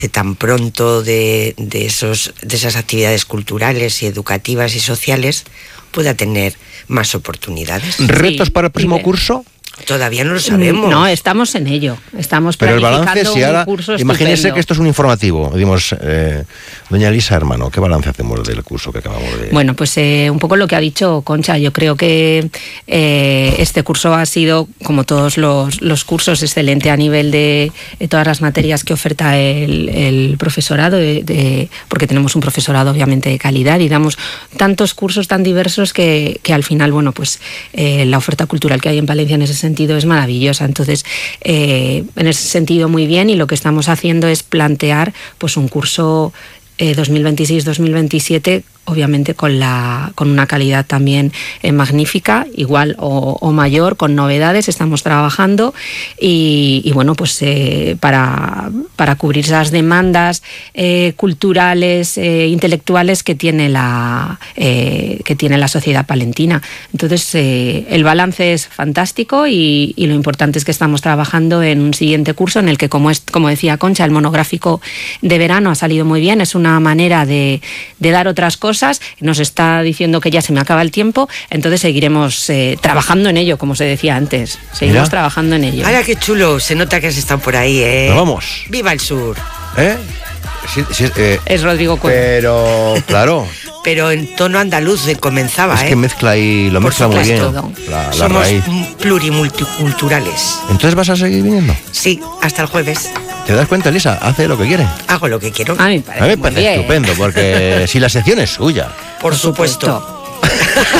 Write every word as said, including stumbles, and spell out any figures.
tan pronto de, de, esos, de esas actividades culturales y educativas y sociales pueda tener más oportunidades. ¿Retos Sí, para el próximo y- curso? Todavía no lo sabemos. No, estamos en ello. Estamos Pero el planificando balance, si un ahora, curso imagínese estupendo. que esto es un informativo. Digamos, eh, doña Elisa, hermano, ¿qué balance hacemos del curso que acabamos de...? Bueno, pues eh, un poco lo que ha dicho Concha. Yo creo que eh, este curso ha sido, como todos los, los cursos, excelente a nivel de, de todas las materias que oferta el, el profesorado, de, de, porque tenemos un profesorado obviamente de calidad y damos tantos cursos tan diversos que, que al final, bueno, pues eh, la oferta cultural que hay en Palencia en ese sentido es maravillosa. Entonces, eh, en ese sentido muy bien, y lo que estamos haciendo es plantear pues un curso eh, dos mil veintiséis dos mil veintisiete, obviamente con la con una calidad también eh, magnífica, igual o, o mayor, con novedades. Estamos trabajando y, y bueno, pues eh, para, para cubrir esas demandas eh, culturales, eh, intelectuales que tiene la eh, que tiene la sociedad palentina. Entonces, eh, el balance es fantástico y, y lo importante es que estamos trabajando en un siguiente curso en el que, como es como decía Concha, el monográfico de verano ha salido muy bien. Es una manera de, de dar otras cosas. Nos está diciendo que ya se me acaba el tiempo, entonces seguiremos eh, trabajando en ello, como se decía antes. Seguimos Mira. trabajando en ello. ¡Hala, qué chulo! Se nota que has estado por ahí, ¿eh? Nos vamos. ¡Viva el sur! ¿Eh? Sí, sí, eh, Es Rodrigo Cueva. pero, claro, Pero en tono andaluz de comenzaba, es ¿eh? que mezcla y lo Por mezcla muy bien. supuesto. La, la Somos raíz. plurimulticulturales. Entonces, ¿vas a seguir viniendo? Sí, hasta el jueves. ¿Te das cuenta, Elisa? Hace lo que quiere. Hago lo que quiero. A mí me parece, A mí me muy parece bien. estupendo, porque si la sección es suya. Por Por supuesto. supuesto.